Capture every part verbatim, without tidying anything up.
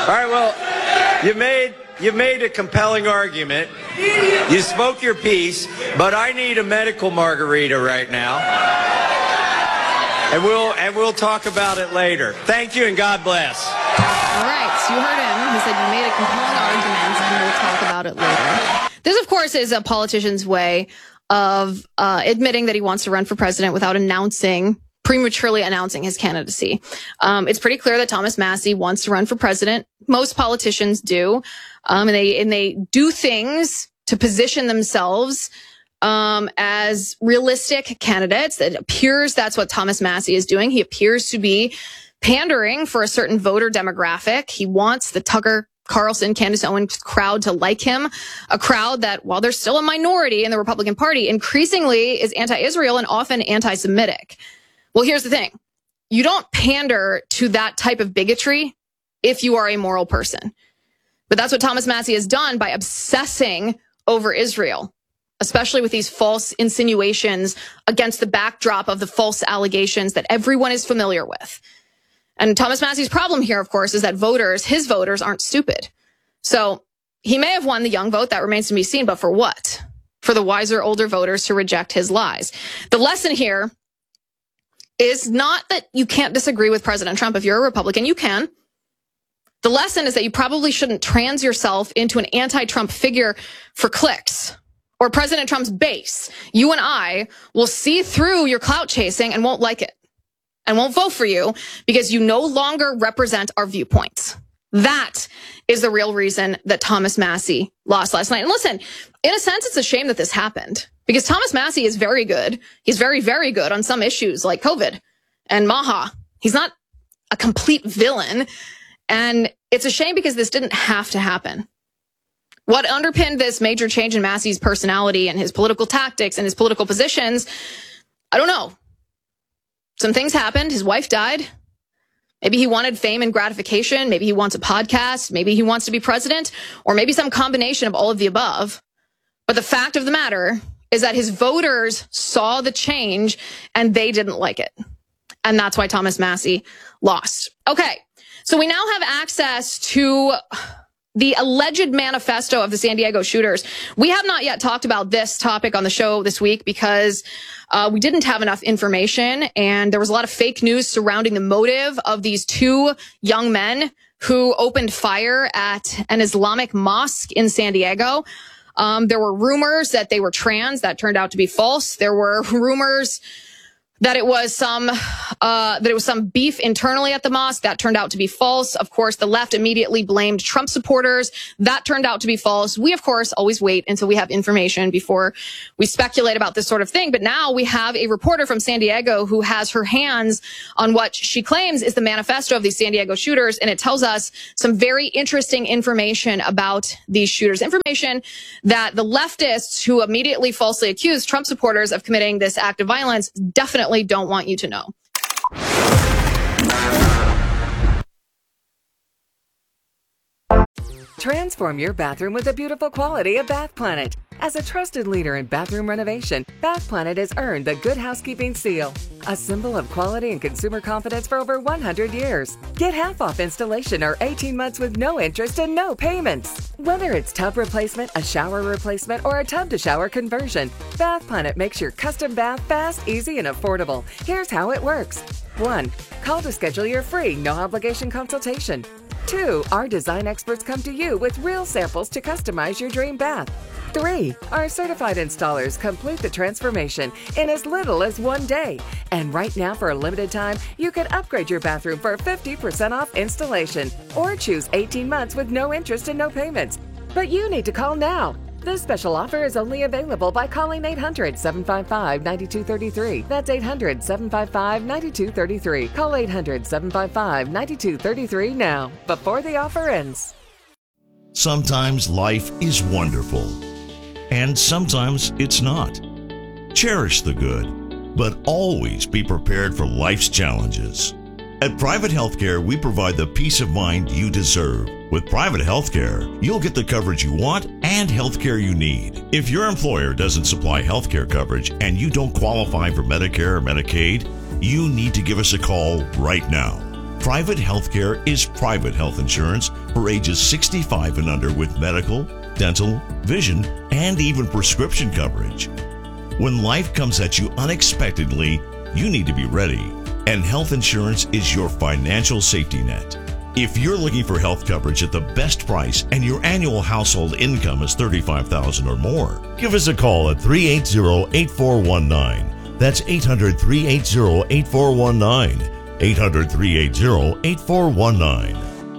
All right, well, you made you made a compelling argument. You spoke your piece, but I need a medical margarita right now. And we'll and we'll talk about it later. Thank you and God bless. All right, so you heard him. He said you made a compelling argument and we'll talk about it later. This, of course, is a politician's way of uh, admitting that he wants to run for president without announcing prematurely announcing his candidacy. Um, it's pretty clear that Thomas Massie wants to run for president. Most politicians do. Um, and they, and they do things to position themselves, um, as realistic candidates. It appears that's what Thomas Massie is doing. He appears to be pandering for a certain voter demographic. He wants the Tucker Carlson, Candace Owens crowd to like him, a crowd that, while they're still a minority in the Republican Party, increasingly is anti-Israel and often anti-Semitic. Well, here's the thing. You don't pander to that type of bigotry if you are a moral person. But that's what Thomas Massie has done by obsessing over Israel, especially with these false insinuations against the backdrop of the false allegations that everyone is familiar with. And Thomas Massie's problem here, of course, is that voters, his voters, aren't stupid. So he may have won the young vote. That remains to be seen. But for what? For the wiser, older voters to reject his lies. The lesson here is not that you can't disagree with President Trump. If you're a Republican, you can. The lesson is that you probably shouldn't trans yourself into an anti-Trump figure for clicks or President Trump's base. You and I will see through your clout chasing and won't like it and won't vote for you because you no longer represent our viewpoints. That is the real reason that Thomas Massie lost last night. And listen, in a sense, it's a shame that this happened because Thomas Massie is very good. He's very, very good on some issues like COVID and Maha. He's not a complete villain. And it's a shame because this didn't have to happen. What underpinned this major change in Massie's personality and his political tactics and his political positions, I don't know. Some things happened. His wife died. Maybe he wanted fame and gratification. Maybe he wants a podcast. Maybe he wants to be president, or maybe some combination of all of the above. But the fact of the matter is that his voters saw the change and they didn't like it. And that's why Thomas Massie lost. Okay. So we now have access to the alleged manifesto of the San Diego shooters. We have not yet talked about this topic on the show this week because uh, we didn't have enough information, and there was a lot of fake news surrounding the motive of these two young men who opened fire at an Islamic mosque in San Diego. Um, there were rumors that they were trans. That turned out to be false. There were rumors that it was some, uh, that it was some beef internally at the mosque. That turned out to be false. Of course, the left immediately blamed Trump supporters. That turned out to be false. We, of course, always wait until we have information before we speculate about this sort of thing. But now we have a reporter from San Diego who has her hands on what she claims is the manifesto of these San Diego shooters. And it tells us some very interesting information about these shooters. Information that the leftists who immediately falsely accused Trump supporters of committing this act of violence definitely don't want you to know. Transform your bathroom with the beautiful quality of Bath Planet. As a trusted leader in bathroom renovation, Bath Planet has earned the Good Housekeeping seal, a symbol of quality and consumer confidence for over one hundred years. Get half off installation or eighteen months with no interest and no payments. Whether it's tub replacement, a shower replacement, or a tub-to-shower conversion, Bath Planet makes your custom bath fast, easy, and affordable. Here's how it works. one. Call to schedule your free, no-obligation consultation. two. Our design experts come to you with real samples to customize your dream bath. three. Our certified installers complete the transformation in as little as one day. And right now, for a limited time, you can upgrade your bathroom for fifty percent off installation or choose eighteen months with no interest and no payments. But you need to call now. This special offer is only available by calling eight hundred, seven five five, nine two three three. That's eight hundred, seven five five, nine two three three. Call eight hundred, seven five five, nine two three three now, before the offer ends. Sometimes life is wonderful, and sometimes it's not. Cherish the good, but always be prepared for life's challenges. At Private Healthcare, we provide the peace of mind you deserve. With private healthcare, you'll get the coverage you want and healthcare you need. If your employer doesn't supply healthcare coverage and you don't qualify for Medicare or Medicaid, you need to give us a call right now. Private healthcare is private health insurance for ages sixty-five and under with medical, dental, vision, and even prescription coverage. When life comes at you unexpectedly, you need to be ready, and health insurance is your financial safety net. If you're looking for health coverage at the best price and your annual household income is thirty-five thousand dollars or more, give us a call at three eight zero, eight four one nine. That's eight hundred, three eight zero, eight four one nine. eight hundred, three eight zero, eight four one nine.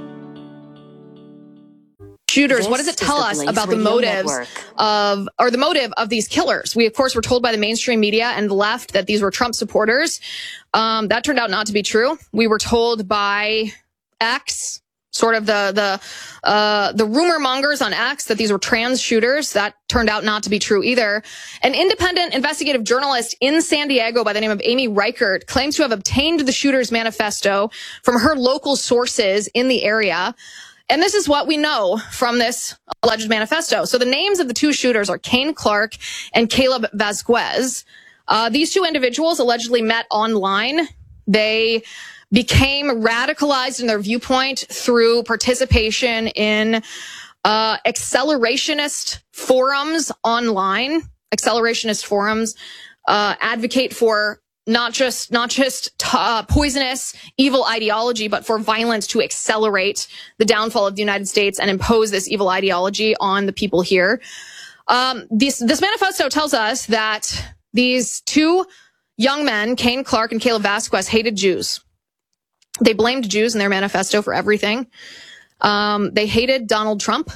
Shooters, This what does it tell is the us Blaze about the Radio motives Network. of, or the motive of these killers? We, of course, were told by the mainstream media and the left that these were Trump supporters. Um, that turned out not to be true. We were told by X, sort of the, the, uh, the rumor mongers on X, that these were trans shooters. That turned out not to be true either. An independent investigative journalist in San Diego by the name of Amy Reichert claims to have obtained the shooter's manifesto from her local sources in the area. And this is what we know from this alleged manifesto. So the names of the two shooters are Kane Clark and Caleb Vasquez. Uh, these two individuals allegedly met online. They became radicalized in their viewpoint through participation in uh, accelerationist forums online. Accelerationist forums uh, advocate for not just not just uh, poisonous, evil ideology, but for violence to accelerate the downfall of the United States and impose this evil ideology on the people here. Um, this this manifesto tells us that these two young men, Kane Clark and Caleb Vasquez, hated Jews. They blamed Jews in their manifesto for everything. Um, they hated Donald Trump.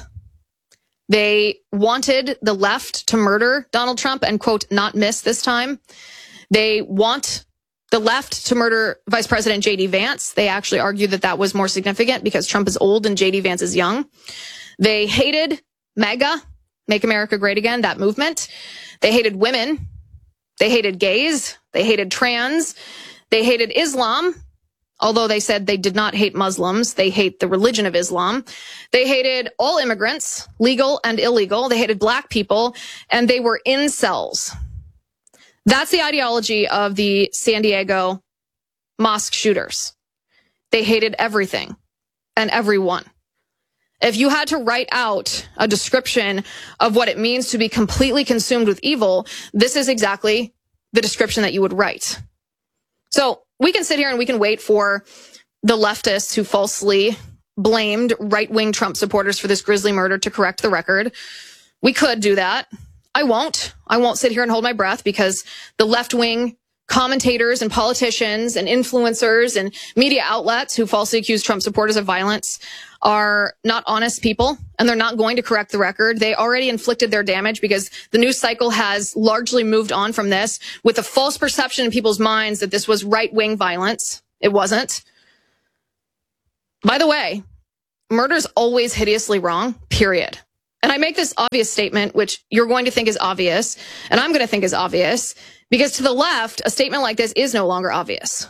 They wanted the left to murder Donald Trump and, quote, not miss this time. They want the left to murder Vice President J D Vance. They actually argue that that was more significant because Trump is old and J D Vance is young. They hated MAGA, Make America Great Again, that movement. They hated women. They hated gays. They hated trans. They hated Islam. Although they said they did not hate Muslims, they hate the religion of Islam. They hated all immigrants, legal and illegal. They hated black people, and they were incels. That's the ideology of the San Diego mosque shooters. They hated everything and everyone. If you had to write out a description of what it means to be completely consumed with evil, this is exactly the description that you would write. So we can sit here and we can wait for the leftists who falsely blamed right-wing Trump supporters for this grisly murder to correct the record. We could do that. I won't. I won't sit here and hold my breath because the left-wing commentators and politicians and influencers and media outlets who falsely accuse Trump supporters of violence are not honest people, and they're not going to correct the record. They already inflicted their damage because the news cycle has largely moved on from this with a false perception in people's minds that this was right-wing violence. It wasn't. By the way, murder is always hideously wrong, period. And I make this obvious statement, which you're going to think is obvious, and I'm going to think is obvious, because to the left, a statement like this is no longer obvious.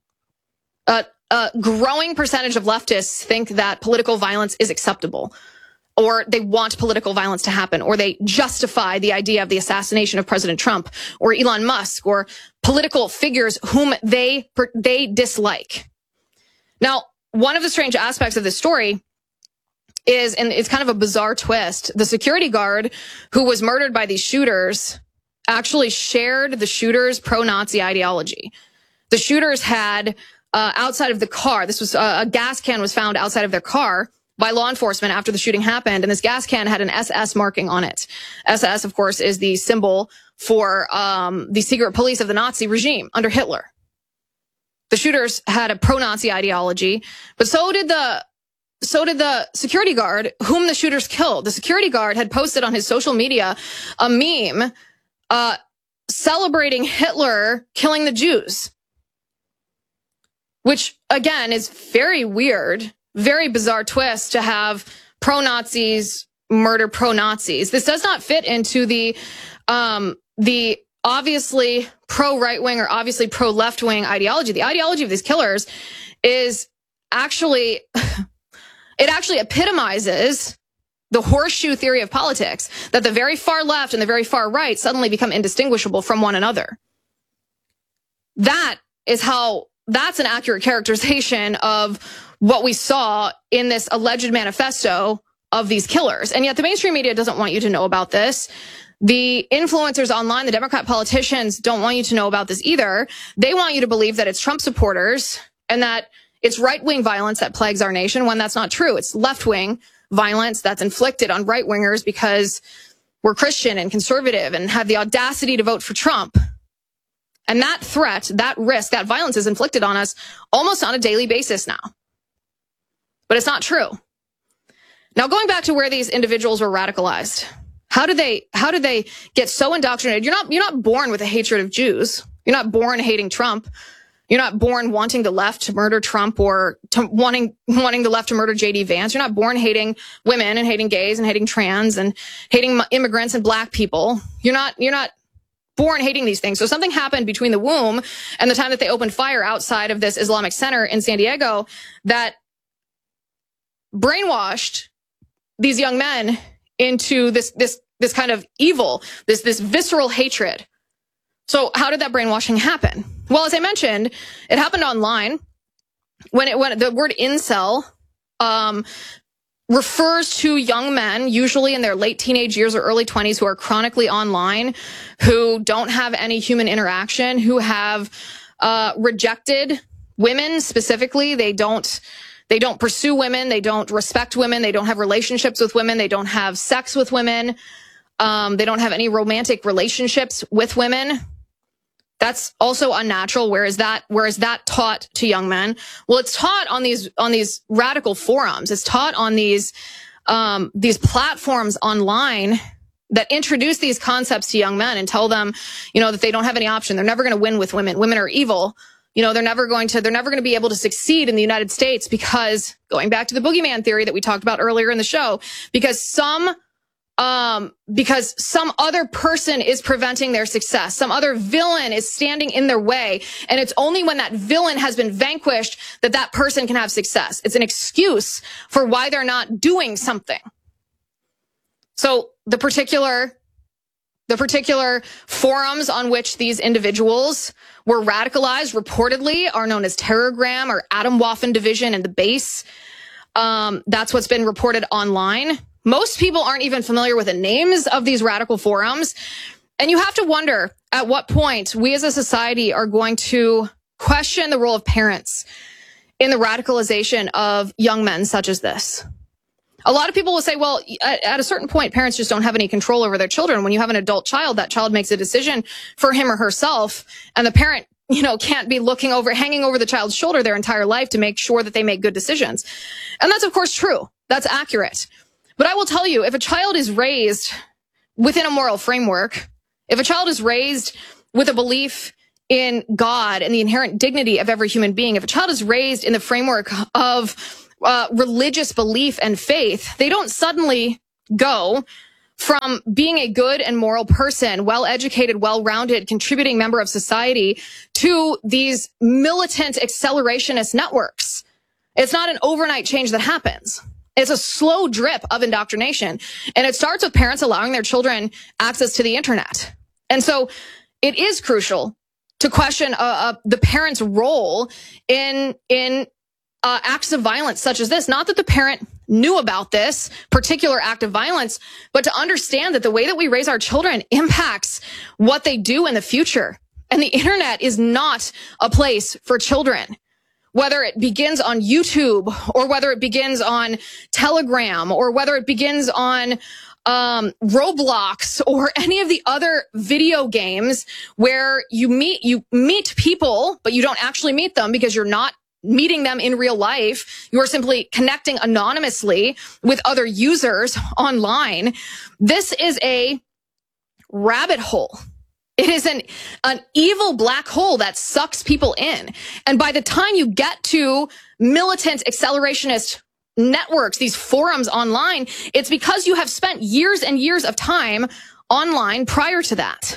A, a growing percentage of leftists think that political violence is acceptable, or they want political violence to happen, or they justify the idea of the assassination of President Trump, or Elon Musk, or political figures whom they they dislike. Now, one of the strange aspects of this story is, and it's kind of a bizarre twist, the security guard who was murdered by these shooters actually shared the shooters' pro-Nazi ideology. The shooters had, uh, outside of the car, this was, uh, a gas can was found outside of their car by law enforcement after the shooting happened, and this gas can had an S S marking on it. S S, of course, is the symbol for um, the secret police of the Nazi regime under Hitler. The shooters had a pro-Nazi ideology, but so did the So did the security guard whom the shooters killed. The security guard had posted on his social media a meme uh, celebrating Hitler killing the Jews, which, again, is very weird, very bizarre twist to have pro-Nazis murder pro-Nazis. This does not fit into the um, the obviously pro-right-wing or obviously pro-left-wing ideology. The ideology of these killers is actually... It actually epitomizes the horseshoe theory of politics, that the very far left and the very far right suddenly become indistinguishable from one another. That is how that's an accurate characterization of what we saw in this alleged manifesto of these killers. And yet the mainstream media doesn't want you to know about this. The influencers online, the Democrat politicians don't want you to know about this either. They want you to believe that it's Trump supporters and that it's right-wing violence that plagues our nation, when that's not true. It's left-wing violence that's inflicted on right-wingers because we're Christian and conservative and have the audacity to vote for Trump. And that threat, that risk, that violence is inflicted on us almost on a daily basis now. But it's not true. Now, going back to where these individuals were radicalized, how did they, how did they get so indoctrinated? You're not, you're not born with a hatred of Jews. You're not born hating Trump. You're not born wanting the left to murder Trump or to wanting, wanting the left to murder J D Vance. You're not born hating women and hating gays and hating trans and hating immigrants and black people. You're not, you're not born hating these things. So something happened between the womb and the time that they opened fire outside of this Islamic center in San Diego that brainwashed these young men into this, this, this kind of evil, this, this visceral hatred. So how did that brainwashing happen? Well, as I mentioned, it happened online. When it, when the word incel, um, refers to young men, usually in their late teenage years or early twenties, who are chronically online, who don't have any human interaction, who have, uh, rejected women specifically. They don't, they don't pursue women. They don't respect women. They don't have relationships with women. They don't have sex with women. Um, they don't have any romantic relationships with women. That's also unnatural. Where is that? Where is that taught to young men? Well, it's taught on these on these radical forums. It's taught on these um, these platforms online that introduce these concepts to young men and tell them, you know, that they don't have any option. They're never going to win with women. Women are evil. You know, they're never going to. They're never going to be able to succeed in the United States because, going back to the boogeyman theory that we talked about earlier in the show, because some. Um, because some other person is preventing their success. Some other villain is standing in their way. And it's only when that villain has been vanquished that that person can have success. It's an excuse for why they're not doing something. So the particular, the particular forums on which these individuals were radicalized reportedly are known as Terrorgram or Atomwaffen Division and the Base. Um, that's what's been reported online. Most people aren't even familiar with the names of these radical forums. And you have to wonder at what point we as a society are going to question the role of parents in the radicalization of young men such as this. A lot of people will say, well, at, at a certain point, parents just don't have any control over their children. When you have an adult child, that child makes a decision for him or herself, and the parent, you know, can't be looking over, hanging over the child's shoulder their entire life to make sure that they make good decisions. And that's, of course, true. That's accurate. But I will tell you, if a child is raised within a moral framework, if a child is raised with a belief in God and the inherent dignity of every human being, if a child is raised in the framework of uh, religious belief and faith, they don't suddenly go from being a good and moral person, well-educated, well-rounded, contributing member of society to these militant accelerationist networks. It's not an overnight change that happens. It's a slow drip of indoctrination. And it starts with parents allowing their children access to the internet. And so it is crucial to question uh, uh, the parent's role in, in uh, acts of violence such as this. Not that the parent knew about this particular act of violence, but to understand that the way that we raise our children impacts what they do in the future. And the internet is not a place for children. Whether it begins on YouTube or whether it begins on Telegram or whether it begins on um, Roblox or any of the other video games where you meet you meet people, but you don't actually meet them because you're not meeting them in real life. You are simply connecting anonymously with other users online. This is a rabbit hole. It is an, an evil black hole that sucks people in. And by the time you get to militant accelerationist networks, these forums online, it's because you have spent years and years of time online prior to that.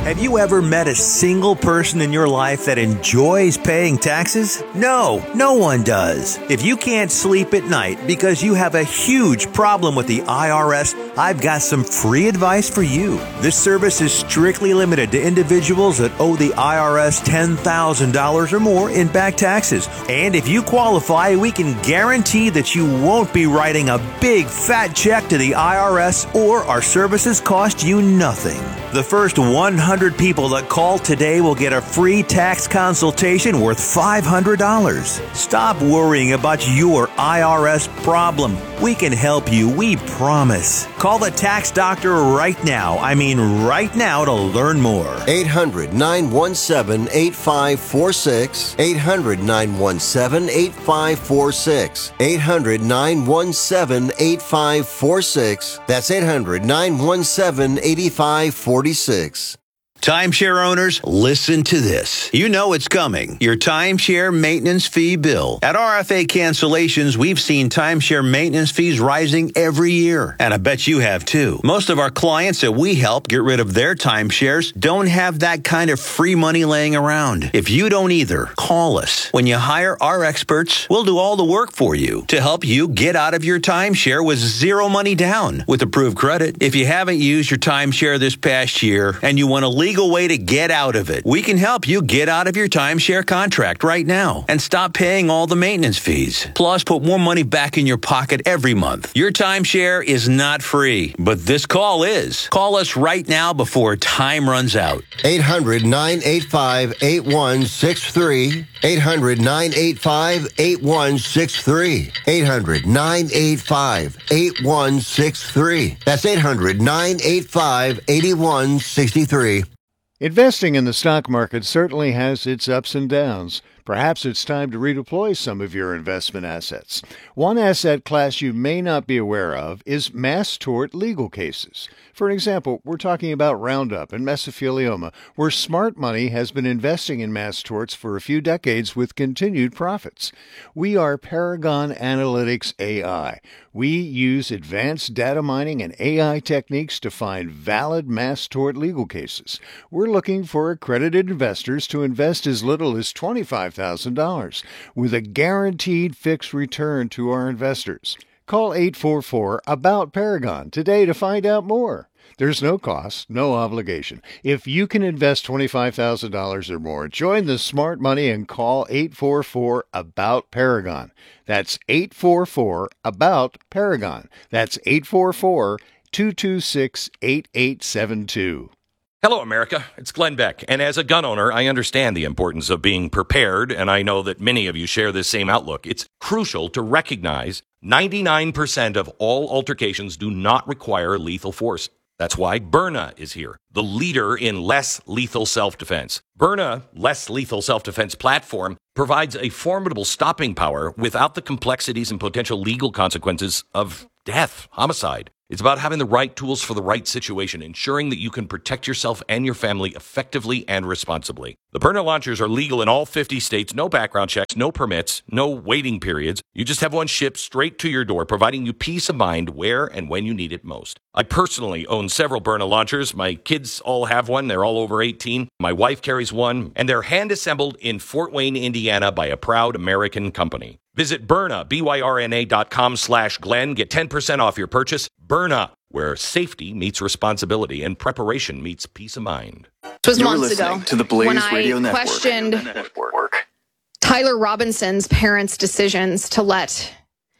Have you ever met a single person in your life that enjoys paying taxes? No, no one does. If you can't sleep at night because you have a huge problem with the I R S, I've got some free advice for you. This service is strictly limited to individuals that owe the I R S ten thousand dollars or more in back taxes. And if you qualify, we can guarantee that you won't be writing a big fat check to the I R S, or our services cost you nothing. The first one hundred people that call today will get a free tax consultation worth five hundred dollars. Stop worrying about your I R S problem. We can help you, we promise. Call the tax doctor right now. I mean right now to learn more. eight hundred, nine one seven, eight five four six. eight hundred, nine one seven, eight five four six. eight hundred, nine one seven, eight five four six. That's eight hundred, nine one seven, eight five four six. Timeshare owners, listen to this. You know it's coming. Your timeshare maintenance fee bill. At R F A Cancellations, we've seen timeshare maintenance fees rising every year. And I bet you have too. Most of our clients that we help get rid of their timeshares don't have that kind of free money laying around. If you don't either, call us. When you hire our experts, we'll do all the work for you to help you get out of your timeshare with zero money down with approved credit. If you haven't used your timeshare this past year and you want to leave legal way to get out of it. We can help you get out of your timeshare contract right now and stop paying all the maintenance fees. Plus, put more money back in your pocket every month. Your timeshare is not free, but this call is. Call us right now before time runs out. eight hundred, nine eight five, eight one six three. eight hundred, nine eight five, eight one six three. eight hundred, nine eight five, eight one six three. That's eight hundred, nine eight five, eight one six three. Investing in the stock market certainly has its ups and downs. Perhaps it's time to redeploy some of your investment assets. One asset class you may not be aware of is mass tort legal cases. For example, we're talking about Roundup and mesothelioma, where smart money has been investing in mass torts for a few decades with continued profits. We are Paragon Analytics A I. We use advanced data mining and A I techniques to find valid mass tort legal cases. We're looking for accredited investors to invest as little as twenty-five thousand dollars with a guaranteed fixed return to our investors. Call eight four four, ABOUT Paragon today to find out more. There's no cost, no obligation. If you can invest twenty-five thousand dollars or more, join the smart money and call eight four four, ABOUT Paragon. That's eight four four, ABOUT Paragon. That's eight four four, two two six, eight eight seven two. Hello, America. It's Glenn Beck. And as a gun owner, I understand the importance of being prepared, and I know that many of you share this same outlook. It's crucial to recognize ninety-nine percent of all altercations do not require lethal force. That's why Byrna is here, the leader in less lethal self-defense. Byrna, less lethal self-defense platform, provides a formidable stopping power without the complexities and potential legal consequences of death, homicide. It's about having the right tools for the right situation, ensuring that you can protect yourself and your family effectively and responsibly. The Byrna launchers are legal in all fifty states, no background checks, no permits, no waiting periods. You just have one shipped straight to your door, providing you peace of mind where and when you need it most. I personally own several Byrna launchers. My kids all have one. They're all over eighteen. My wife carries one, and they're hand-assembled in Fort Wayne, Indiana by a proud American company. Visit Byrna, B Y R N A dot com slash Glenn. Get ten percent off your purchase. Byrna, where safety meets responsibility and preparation meets peace of mind. This was You're months listening ago to the Blaze when I Radio Network. questioned Network. Tyler Robinson's parents' decisions to let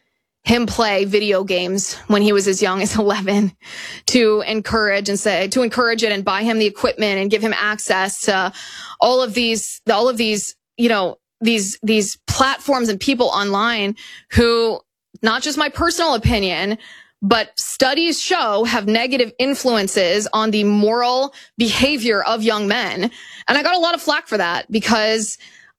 him play video games when he was as young as eleven, to encourage and say to encourage it and buy him the equipment and give him access to all of these all of these you know these these platforms and people online who, not just my personal opinion, but studies show have negative influences on the moral behavior of young men. And I got a lot of flack for that because,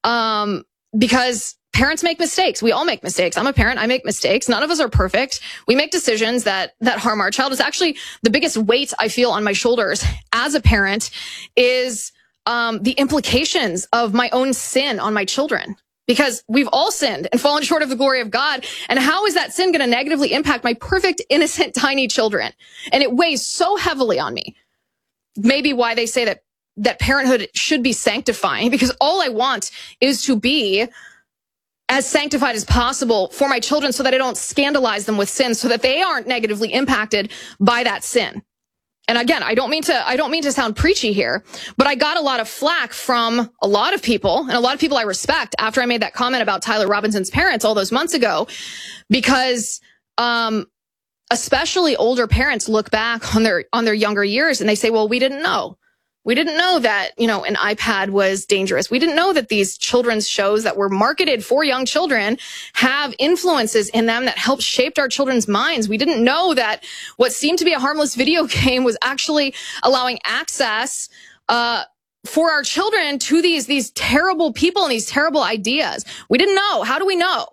um, because parents make mistakes. We all make mistakes. I'm a parent. I make mistakes. None of us are perfect. We make decisions that, that harm our child. It's actually the biggest weight I feel on my shoulders as a parent is, um, the implications of my own sin on my children. Because we've all sinned and fallen short of the glory of God. And how is that sin going to negatively impact my perfect, innocent, tiny children? And it weighs so heavily on me. Maybe why they say that that parenthood should be sanctifying, because all I want is to be as sanctified as possible for my children so that I don't scandalize them with sin, so that they aren't negatively impacted by that sin. And again, I don't mean to, I don't mean to sound preachy here, but I got a lot of flack from a lot of people, and a lot of people I respect, after I made that comment about Tyler Robinson's parents all those months ago, because, um, especially older parents look back on their, on their younger years and they say, well, we didn't know. We didn't know that, you know, an iPad was dangerous. We didn't know that these children's shows that were marketed for young children have influences in them that help shape our children's minds. We didn't know that what seemed to be a harmless video game was actually allowing access, uh, for our children to these, these terrible people and these terrible ideas. We didn't know. How do we know?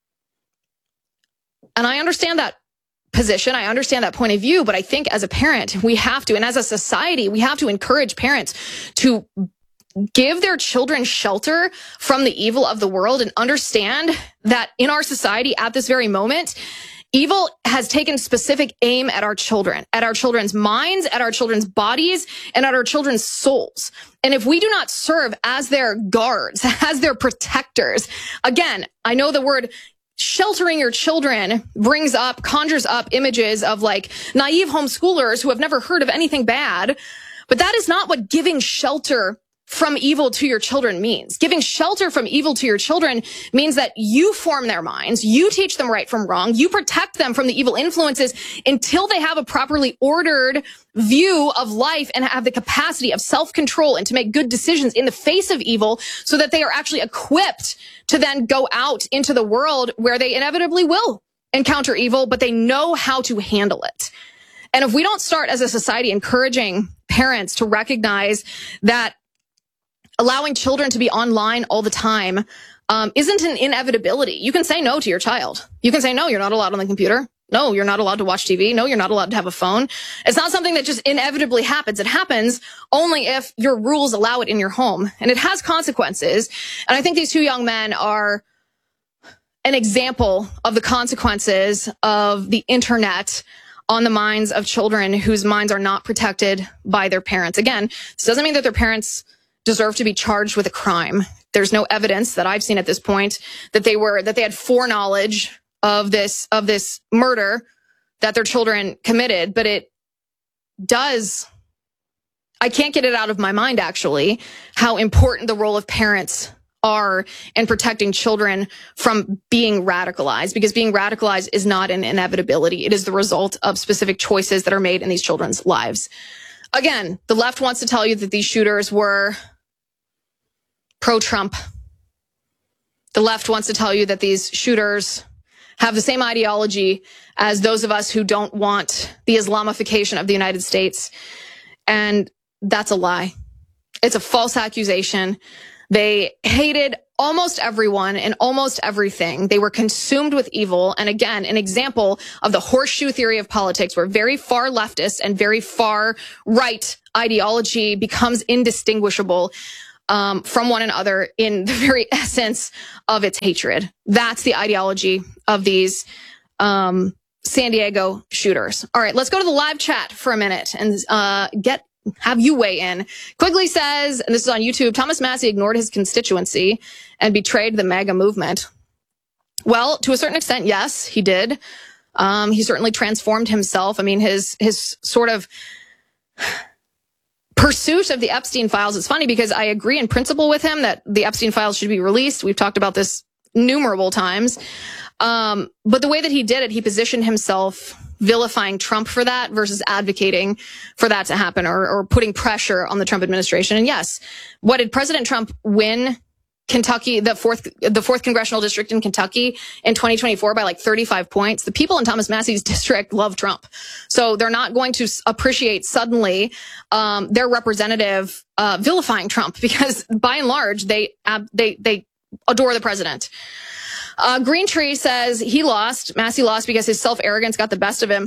And I understand that position. I understand that point of view, but I think as a parent, we have to, and as a society, we have to encourage parents to give their children shelter from the evil of the world, and understand that in our society at this very moment, evil has taken specific aim at our children, at our children's minds, at our children's bodies, and at our children's souls. And if we do not serve as their guards, as their protectors, again, I know the word sheltering your children brings up, conjures up images of like naive homeschoolers who have never heard of anything bad. But that is not what giving shelter from evil to your children means. Giving shelter from evil to your children means that you form their minds, you teach them right from wrong, you protect them from the evil influences until they have a properly ordered view of life and have the capacity of self-control and to make good decisions in the face of evil, so that they are actually equipped to then go out into the world where they inevitably will encounter evil, but they know how to handle it. And if we don't start as a society encouraging parents to recognize that allowing children to be online all the time um, isn't an inevitability. You can say no to your child. You can say, no, you're not allowed on the computer. No, you're not allowed to watch T V. No, you're not allowed to have a phone. It's not something that just inevitably happens. It happens only if your rules allow it in your home. And it has consequences. And I think these two young men are an example of the consequences of the internet on the minds of children whose minds are not protected by their parents. Again, this doesn't mean that their parents deserve to be charged with a crime. There's no evidence that I've seen at this point that they were, that they had foreknowledge of this, of this murder that their children committed, but it does, I can't get it out of my mind actually, how important the role of parents are in protecting children from being radicalized, because being radicalized is not an inevitability. It is the result of specific choices that are made in these children's lives. Again, the left wants to tell you that these shooters were pro-Trump. The left wants to tell you that these shooters have the same ideology as those of us who don't want the Islamification of the United States. And that's a lie. It's a false accusation. They hated almost everyone and almost everything. They were consumed with evil. And again, an example of the horseshoe theory of politics, where very far leftist and very far right ideology becomes indistinguishable um, from one another in the very essence of its hatred. That's the ideology of these um, San Diego shooters. All right, let's go to the live chat for a minute and uh, get have you weigh in. Quigley says, and this is on YouTube, Thomas Massie ignored his constituency and betrayed the MAGA movement. Well, to a certain extent, yes, he did. Um, he certainly transformed himself. I mean, his his sort of pursuit of the Epstein files is funny, because I agree in principle with him that the Epstein files should be released. We've talked about this innumerable times. Um, but the way that he did it, he positioned himself vilifying Trump for that versus advocating for that to happen, or, or putting pressure on the Trump administration. And yes, what did President Trump win Kentucky, the fourth, the fourth congressional district in Kentucky in twenty twenty-four by like thirty-five points? The people in Thomas Massie's district love Trump. So they're not going to appreciate suddenly, um, their representative, uh, vilifying Trump, because by and large, they, uh, they, they adore the president. Uh, Green Tree says he lost. Massie lost because his self-arrogance got the best of him.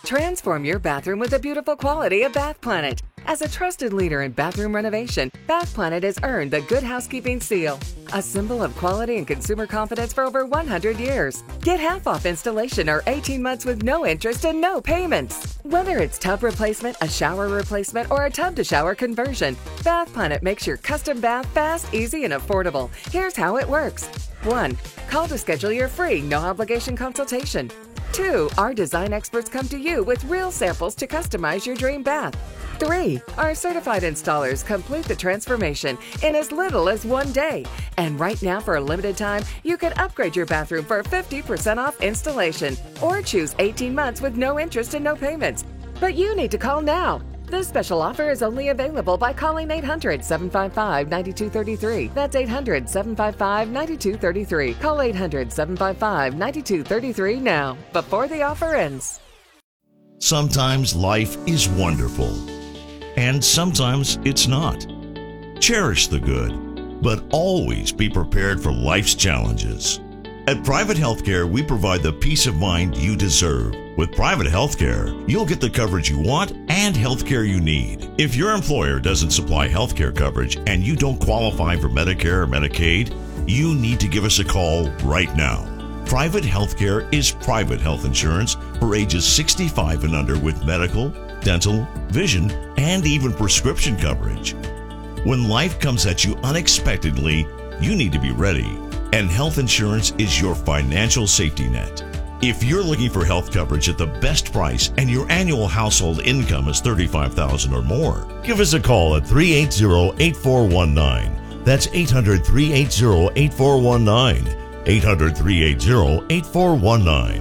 Transform your bathroom with the beautiful quality of Bath Planet. As a trusted leader in bathroom renovation, Bath Planet has earned the Good Housekeeping Seal, a symbol of quality and consumer confidence for over one hundred years. Get half off installation or eighteen months with no interest and no payments. Whether it's tub replacement, a shower replacement, or a tub-to-shower conversion, Bath Planet makes your custom bath fast, easy, and affordable. Here's how it works. one. Call to schedule your free, no-obligation consultation. two. Our design experts come to you with real samples to customize your dream bath. three. Our certified installers complete the transformation in as little as one day. And right now, for a limited time, you can upgrade your bathroom for fifty percent off installation or choose eighteen months with no interest and no payments. But you need to call now. This special offer is only available by calling eight hundred, seven five five, nine two three three. That's eight hundred, seven five five, nine two three three. Call eight hundred, seven five five, nine two three three now, before the offer ends. Sometimes life is wonderful, and sometimes it's not. Cherish the good, but always be prepared for life's challenges. At Private Healthcare, we provide the peace of mind you deserve. With Private Healthcare, you'll get the coverage you want and healthcare you need. If your employer doesn't supply healthcare coverage and you don't qualify for Medicare or Medicaid, you need to give us a call right now. Private Healthcare is private health insurance for ages sixty-five and under with medical, dental, vision, and even prescription coverage. When life comes at you unexpectedly, you need to be ready. And health insurance is your financial safety net. If you're looking for health coverage at the best price and your annual household income is thirty-five thousand dollars or more, give us a call at three eight zero, eight four one nine. That's eight hundred, three eight zero, eight four one nine. eight hundred, three eight zero, eight four one nine.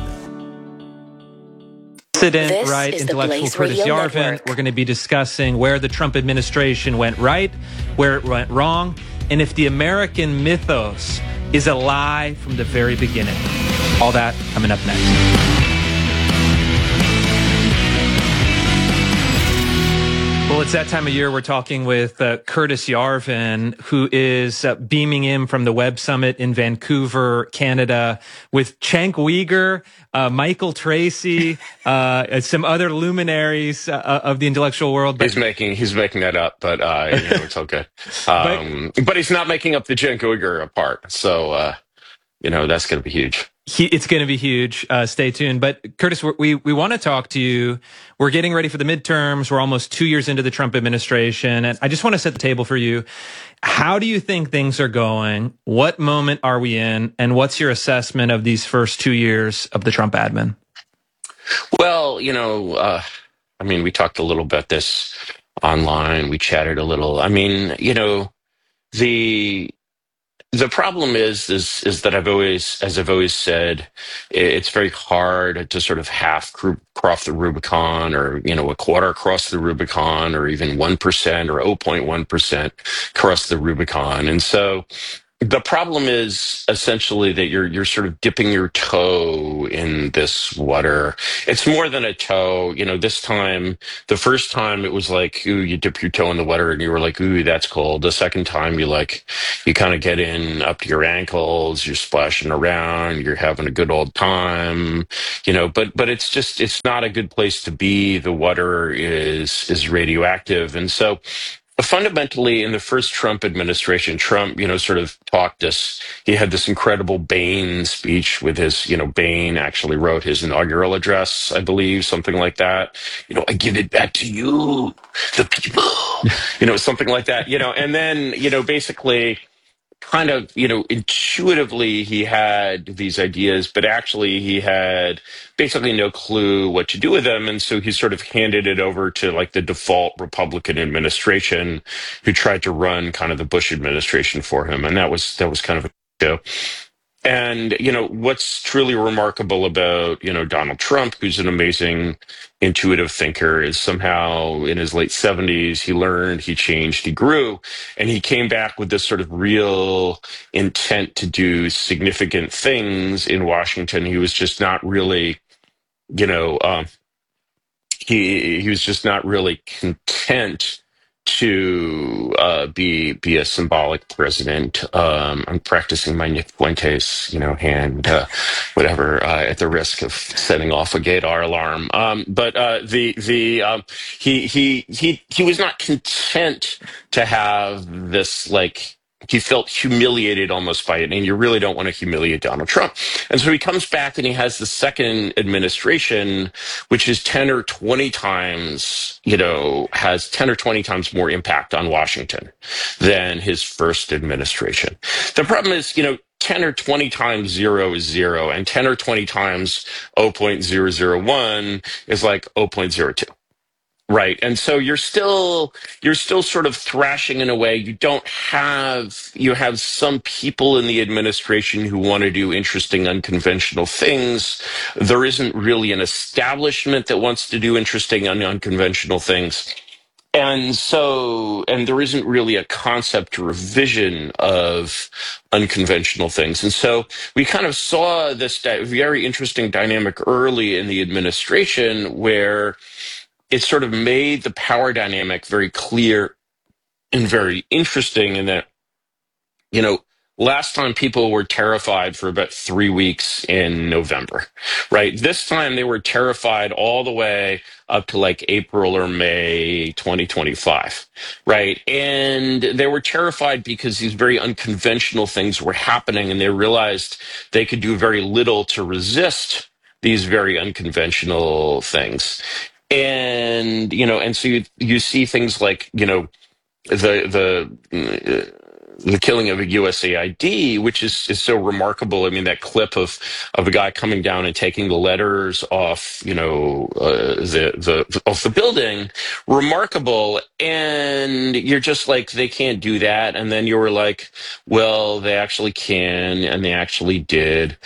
Dissident, This right, is the intellectual Blaze Curtis Radio Yarvin. Network. We're going to be discussing where the Trump administration went right, where it went wrong, and if the American mythos is a lie from the very beginning. All that coming up next. Well, it's that time of year. We're talking with uh, Curtis Yarvin, who is uh, beaming in from the Web Summit in Vancouver, Canada, with Cenk Uygur, uh, Michael Tracy, uh, some other luminaries uh, of the intellectual world. But he's making he's making that up, but uh, you know, it's okay. Um, but, but he's not making up the Cenk Uygur part, so uh, you know that's going to be huge. He, it's going to be huge. Uh, stay tuned. But Curtis, we we want to talk to you. We're getting ready for the midterms. We're almost two years into the Trump administration, and I just want to set the table for you. How do you think things are going? What moment are we in? And what's your assessment of these first two years of the Trump admin? Well, you know, uh, I mean, we talked a little about this online. We chatted a little. I mean, you know, the the problem is is is that I've always, as I've always said, it's very hard to sort of half cross the Rubicon, or you know, a quarter across the Rubicon, or even one percent or zero point one percent cross the Rubicon, and so. The problem is essentially that you're you're sort of dipping your toe in this water. It's more than a toe. You know, this time, the first time it was like, ooh, you dip your toe in the water and you were like, ooh, that's cold. The second time you like, you kind of get in up to your ankles, you're splashing around, you're having a good old time, you know, but but it's just, it's not a good place to be. The water is is radioactive. And so fundamentally, in the first Trump administration, Trump, you know, sort of talked us. He had this incredible Bain speech with his, you know, Bain actually wrote his inaugural address, I believe, something like that. You know, I give it back to you, the people, you know, something like that, you know, and then, you know, basically kind of, you know, intuitively he had these ideas, but actually he had basically no clue what to do with them. And so he sort of handed it over to like the default Republican administration who tried to run kind of the Bush administration for him. And that was, that was kind of a show. And, you know, what's truly remarkable about, you know, Donald Trump, who's an amazing intuitive thinker, is somehow in his late seventies, he learned, he changed, he grew, and he came back with this sort of real intent to do significant things in Washington. He was just not really, you know, um, he he was just not really content to uh, be be a symbolic president. Um, I'm practicing my Nick Fuentes, you know, hand. Uh, whatever, uh, at the risk of setting off a gaydar alarm. Um, but uh, the the um, he he he he was not content to have this, like, he felt humiliated almost by it, and you really don't want to humiliate Donald Trump. And so he comes back and he has the second administration, which is ten or twenty times, you know, has ten or twenty times more impact on Washington than his first administration. The problem is, you know, ten or twenty times zero is zero, and ten or twenty times zero point zero zero one is like zero point zero two. Right. And so you're still you're still sort of thrashing in a way. You don't have you have some people in the administration who want to do interesting, unconventional things. There isn't really an establishment that wants to do interesting and unconventional things. And so, and there isn't really a concept or a vision of unconventional things. And so we kind of saw this di- very interesting dynamic early in the administration where it sort of made the power dynamic very clear and very interesting in that, you know, last time people were terrified for about three weeks in November, right? This time they were terrified all the way up to like April or May twenty twenty-five, right? And they were terrified because these very unconventional things were happening, and they realized they could do very little to resist these very unconventional things. And, you know, and so you, you see things like, you know, the, the, uh, the killing of a U S A I D, which is, is so remarkable. I mean, that clip of, of a guy coming down and taking the letters off, you know, uh, the, the, off the building, remarkable. And you're just like, they can't do that. And then you were like, well, they actually can. And they actually did.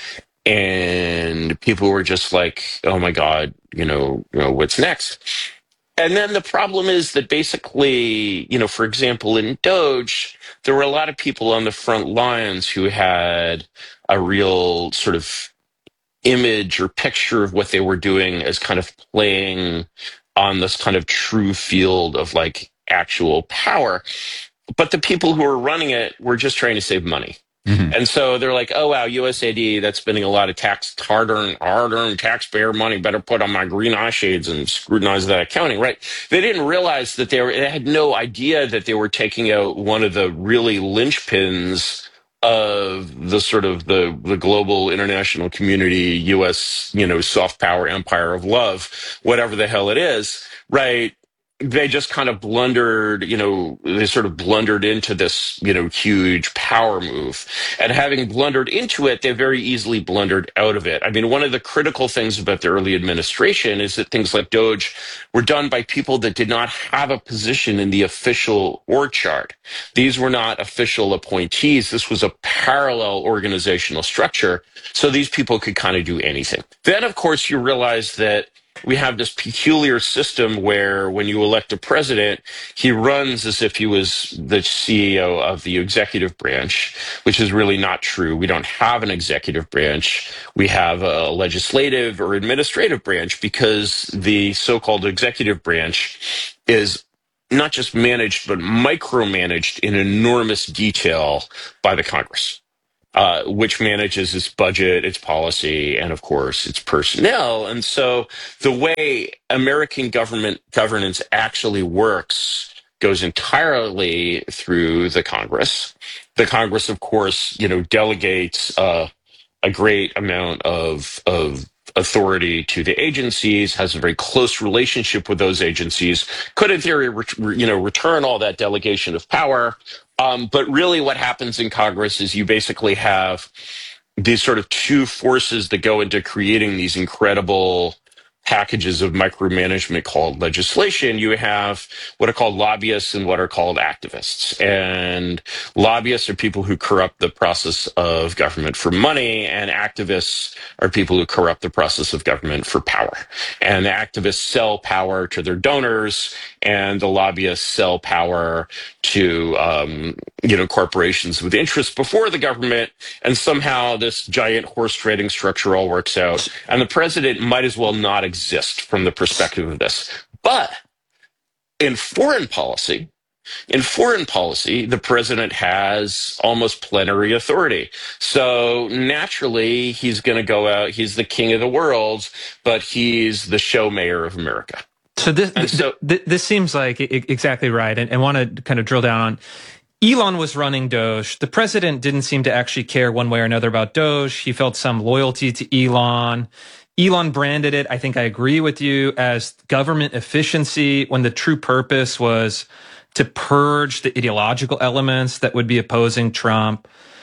And people were just like, oh my God, you know, you know, what's next? And then the problem is that basically, you know, for example, in Doge, there were a lot of people on the front lines who had a real sort of image or picture of what they were doing as kind of playing on this kind of true field of like actual power. But the people who were running it were just trying to save money. Mm-hmm. And so they're like, oh, wow, U S A I D, that's spending a lot of tax, hard-earned, hard-earned taxpayer money, better put on my green eye shades and scrutinize that accounting, right? They didn't realize that they were, they had no idea that they were taking out one of the really linchpins of the sort of the, the global international community, U S, you know, soft power empire of love, whatever the hell it is, right? They just kind of blundered, you know, they sort of blundered into this, you know, huge power move. And having blundered into it, they very easily blundered out of it. I mean, one of the critical things about the early administration is that things like Doge were done by people that did not have a position in the official org chart. These were not official appointees. This was a parallel organizational structure. So these people could kind of do anything. Then, of course, you realize that we have this peculiar system where when you elect a president, he runs as if he was the C E O of the executive branch, which is really not true. We don't have an executive branch. We have a legislative or administrative branch because the so-called executive branch is not just managed, but micromanaged in enormous detail by the Congress. Uh, which manages its budget, its policy, and of course its personnel. And so the way American government governance actually works goes entirely through the Congress. The Congress, of course, you know, delegates uh, a great amount of of authority to the agencies, has a very close relationship with those agencies, could in theory, re- you know, return all that delegation of power. Um, but really what happens in Congress is you basically have these sort of two forces that go into creating these incredible packages of micromanagement called legislation. You have what are called lobbyists and what are called activists. And lobbyists are people who corrupt the process of government for money, and activists are people who corrupt the process of government for power. And the activists sell power to their donors, and the lobbyists sell power to um, you know, corporations with interests before the government, and somehow this giant horse trading structure all works out. And the president might as well not exist from the perspective of this. But in foreign policy, In foreign policy, the president has almost plenary authority. So naturally, he's going to go out. He's the king of the world, but he's the show mayor of America. So this And th- so, th- this seems like I- exactly right, and, and want to kind of drill down on. Elon was running Doge. The president didn't seem to actually care one way or another about Doge. He felt some loyalty to Elon. Elon branded it, I think I agree with you, as government efficiency when the true purpose was to purge the ideological elements that would be opposing Trump.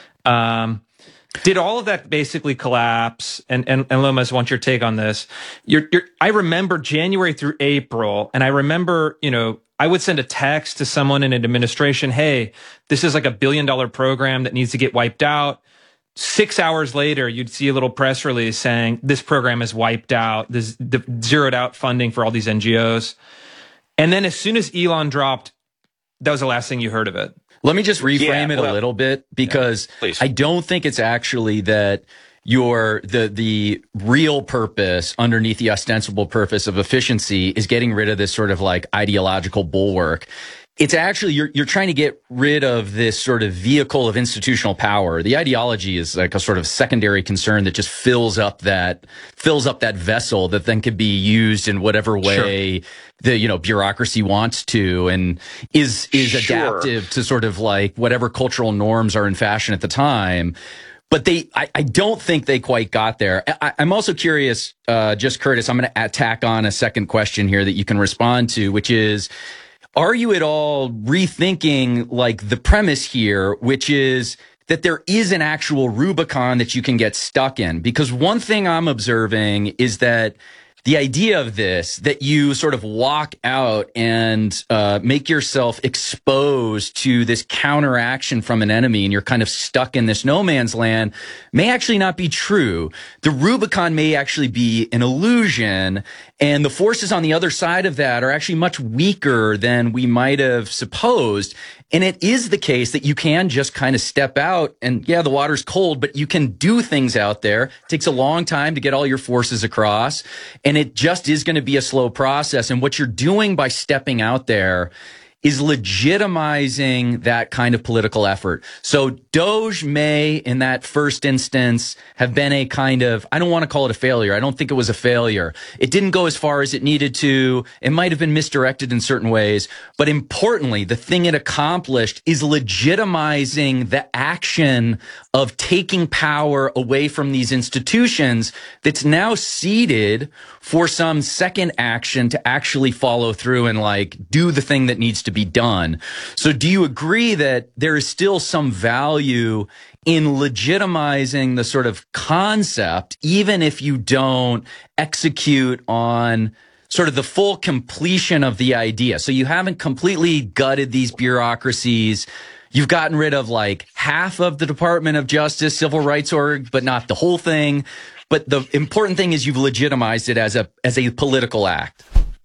Um, did all of that basically collapse? And, and, and Lomas, I want your take on this. You're, you're, I remember January through April, and I remember, you know, I would send a text to someone in an administration, hey, this is like a billion dollar program that needs to get wiped out. Six hours later, you'd see a little press release saying this program is wiped out. This the zeroed out funding for all these N G Os. And then as soon as Elon dropped, that was the last thing you heard of it. Let me just reframe Yeah, it well, a little bit, because yeah, please. I don't think it's actually that your the the real purpose underneath the ostensible purpose of efficiency is getting rid of this sort of like ideological bulwark. It's actually you're you're trying to get rid of this sort of vehicle of institutional power. The ideology is like a sort of secondary concern that just fills up that fills up that vessel that then can be used in whatever way Sure. the you know bureaucracy wants to, and is is Sure. adaptive to sort of like whatever cultural norms are in fashion at the time. But they, I, I don't think they quite got there. I, I'm also curious, uh, just Curtis, I'm going to tack on a second question here that you can respond to, which is, are you at all rethinking like the premise here, which is that there is an actual Rubicon that you can get stuck in? Because one thing I'm observing is that the idea of this, that you sort of walk out and uh, make yourself exposed to this counteraction from an enemy and you're kind of stuck in this no man's land, may actually not be true. The Rubicon may actually be an illusion, and the forces on the other side of that are actually much weaker than we might have supposed. And it is the case that you can just kind of step out and, yeah, the water's cold, but you can do things out there. It takes a long time to get all your forces across, and it just is going to be a slow process. And what you're doing by stepping out there is legitimizing that kind of political effort. So Doge may, in that first instance, have been a kind of, I don't want to call it a failure. I don't think it was a failure. It didn't go as far as it needed to. It might have been misdirected in certain ways. But importantly, the thing it accomplished is legitimizing the action of taking power away from these institutions that's now seeded for some second action to actually follow through and like do the thing that needs to be done. So do you agree that there is still some value in legitimizing the sort of concept, even if you don't execute on sort of the full completion of the idea? So you haven't completely gutted these bureaucracies. You've gotten rid of like half of the Department of Justice, Civil Rights Org, but not the whole thing. But the important thing is you've legitimized it as a as a political act.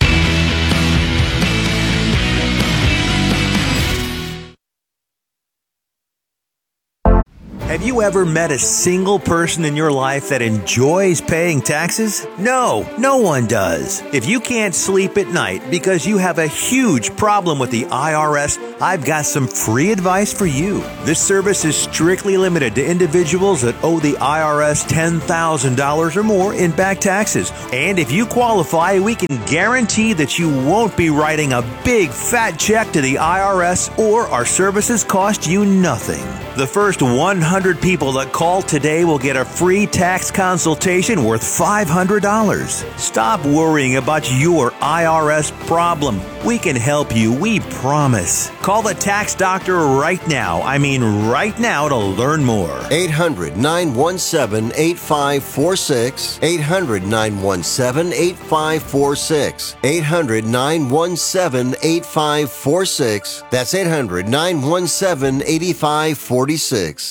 Have you ever met a single person in your life that enjoys paying taxes? No, no one does. If you can't sleep at night because you have a huge problem with the I R S, I've got some free advice for you. This service is strictly limited to individuals that owe the I R S ten thousand dollars or more in back taxes. And if you qualify, we can guarantee that you won't be writing a big fat check to the I R S, or our services cost you nothing. The first one hundred people that call today will get a free tax consultation worth five hundred dollars. Stop worrying about your I R S problem. We can help you, we promise. Call the tax doctor right now. I mean right now to learn more. eight hundred, nine one seven, eight five four six. eight hundred, nine one seven, eight five four six. eight hundred, nine one seven, eight five four six. That's eight hundred, nine one seven, eight five four six.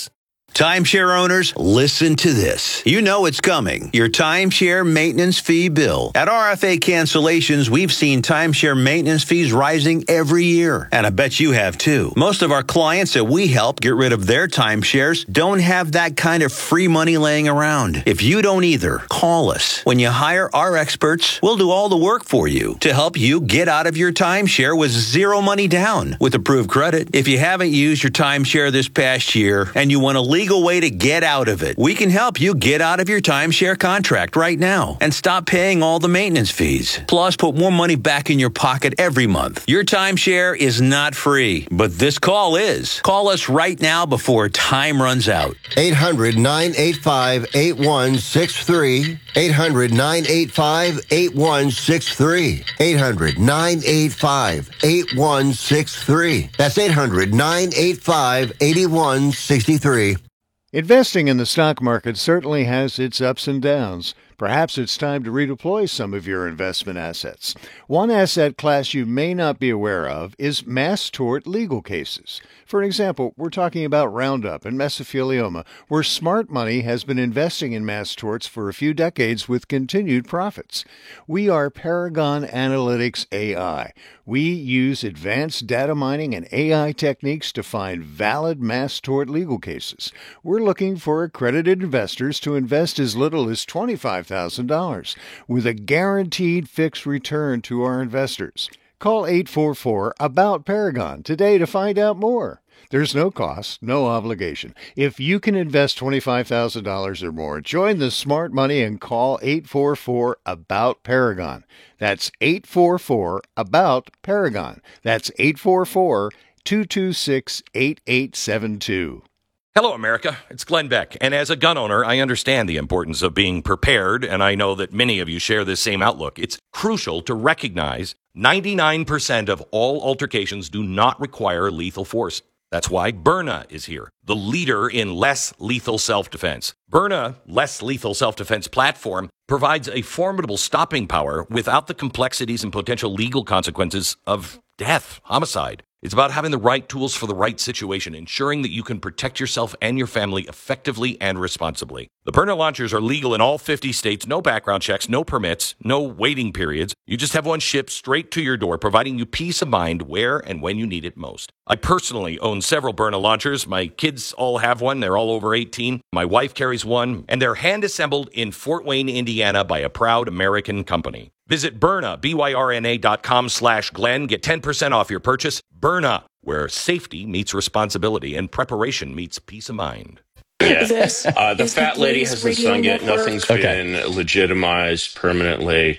Timeshare owners, listen to this. You know it's coming. Your timeshare maintenance fee bill. At R F A Cancellations, we've seen timeshare maintenance fees rising every year. And I bet you have too. Most of our clients that we help get rid of their timeshares don't have that kind of free money laying around. If you don't either, call us. When you hire our experts, we'll do all the work for you to help you get out of your timeshare with zero money down with approved credit. If you haven't used your timeshare this past year and you want a legal way to get out of it, we can help you get out of your timeshare contract right now and stop paying all the maintenance fees. Plus, put more money back in your pocket every month. Your timeshare is not free, but this call is. Call us right now before time runs out. eight hundred, nine eight five, eight one six three. eight hundred, nine eight five, eight one six three. eight hundred, nine eight five, eight one six three. That's eight hundred, nine eight five, eight one six three. Investing in the stock market certainly has its ups and downs. Perhaps it's time to redeploy some of your investment assets. One asset class you may not be aware of is mass tort legal cases. For example, we're talking about Roundup and mesothelioma, where smart money has been investing in mass torts for a few decades with continued profits. We are Paragon Analytics A I. We use advanced data mining and A I techniques to find valid mass tort legal cases. We're looking for accredited investors to invest as little as twenty-five thousand dollars with a guaranteed fixed return to our investors. Call eight four four, ABOUT Paragon today to find out more. There's no cost, no obligation. If you can invest twenty-five thousand dollars or more, join the smart money and call eight four four, ABOUT Paragon. That's eight four four, ABOUT Paragon. That's eight four four, two two six, eight eight seven two. Hello, America. It's Glenn Beck. And as a gun owner, I understand the importance of being prepared, and I know that many of you share this same outlook. It's crucial to recognize ninety-nine percent of all altercations do not require lethal force. That's why Byrna is here, the leader in less lethal self-defense. Byrna Less Lethal Self-Defense platform provides a formidable stopping power without the complexities and potential legal consequences of death, homicide. It's about having the right tools for the right situation, ensuring that you can protect yourself and your family effectively and responsibly. The Byrna launchers are legal in all fifty states, no background checks, no permits, no waiting periods. You just have one shipped straight to your door, providing you peace of mind where and when you need it most. I personally own several Byrna launchers. My kids all have one. They're all over eighteen. My wife carries one, and they're hand-assembled in Fort Wayne, Indiana by a proud American company. Visit Byrna, B Y R N A dot com slash Glenn. Get ten percent off your purchase. Byrna, where safety meets responsibility and preparation meets peace of mind. Yeah. Uh, the fat lady hasn't sung it. Nothing's okay. been legitimized permanently.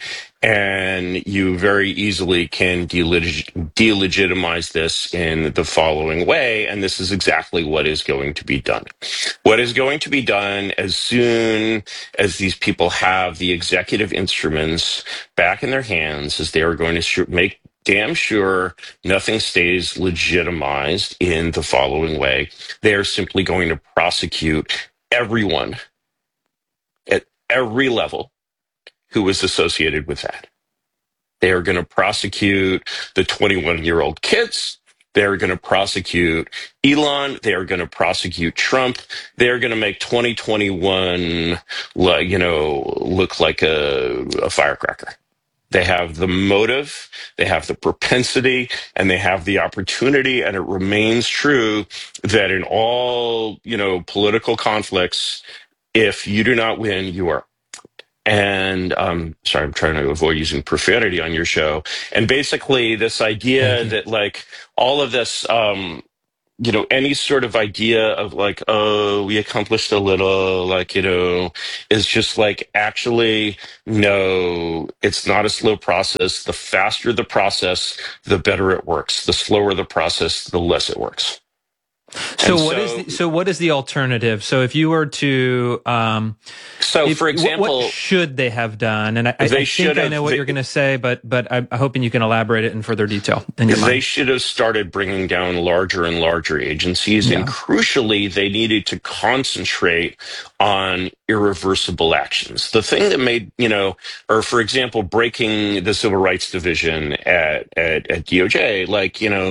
And you very easily can deleg- delegitimize this in the following way. And this is exactly what is going to be done. What is going to be done as soon as these people have the executive instruments back in their hands is they are going to sh- make damn sure nothing stays legitimized in the following way. They are simply going to prosecute everyone at every level who was associated with that. They are going to prosecute the twenty-one-year-old kids. They're going to prosecute Elon. They are going to prosecute Trump. They're going to make twenty twenty-one, you know, look like a, a firecracker. They have the motive, they have the propensity, and they have the opportunity. And it remains true that in all, you know, political conflicts, if you do not win, you are. And um, sorry, I'm trying to avoid using profanity on your show. And basically, this idea that like all of this, um, you know, any sort of idea of like, oh, we accomplished a little, like, you know, is just like, actually, no, it's not a slow process. The faster the process, the better it works. The slower the process, the less it works. So and what so, is the, so what is the alternative? So if you were to, um, so if, for example, what should they have done? And I, I, I think I know what they, you're going to say, but but I'm hoping you can elaborate it in further detail. In your they mind. should have started bringing down larger and larger agencies, yeah. And crucially, they needed to concentrate on irreversible actions. The thing that made, you know, or for example, breaking the Civil Rights Division at at, at D O J, like, you know.